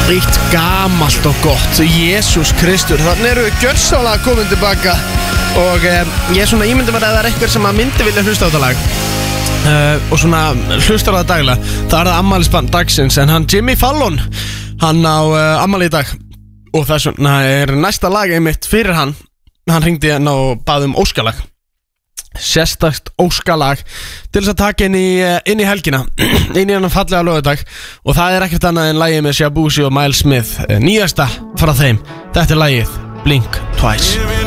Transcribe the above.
Eitt gamalt og gott, Jesús Kristur. Þannig eru við gjörsálega komin tilbaka. Og ég svona ímyndi mér að það einhver sem að myndi vilja hlusta á þetta lag og svona hlustar á það daglega. Það það afmælisbarn dagsins. En hann Jimmy Fallon, hann á afmæli í dag. Og þess vegna næsta lag einmitt fyrir hann. Hann hringdi hérna og bað óskalag. Sérstakt óskalag til þess að taka inn í helgina, inn í hann fallega lögadag. Og það ekkert annað en lagið með Shabuzi og Miles Smith, nýjasta frá þeim. Þetta lagið Blink Twice.